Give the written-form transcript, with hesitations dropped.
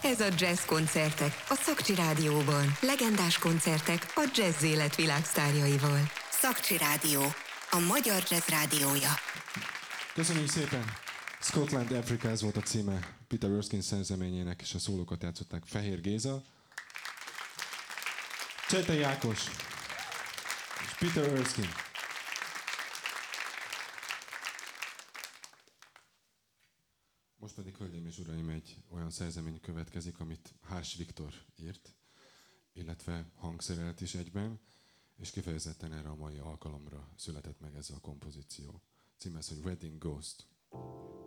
Ez a Jazz Koncertek a Szakcsi Rádióban. Legendás koncertek a jazz élet világsztárjaival. Szakcsi Rádió, a magyar jazz rádiója. Köszönjük szépen! Scotland Africa, ez volt a címe Peter Erskine szerzeményének, és a szólókat játszották Fehér Géza, Csetei Ákos és Peter Erskine. Most pedig, hölgyeim és uraim, egy olyan szerzemény következik, amit Hárs Viktor írt, illetve hangszerelt is egyben, és kifejezetten erre a mai alkalomra született meg ez a kompozíció. Címe az, hogy Wedding Ghost.